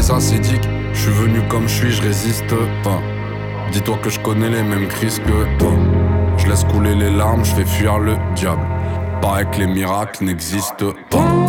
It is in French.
ça sadique. Je suis venu comme je suis, je résiste pas. Dis-toi que je connais les mêmes crises que toi. Je laisse couler les larmes, je fais fuir le diable. Paraît que les miracles n'existent pas.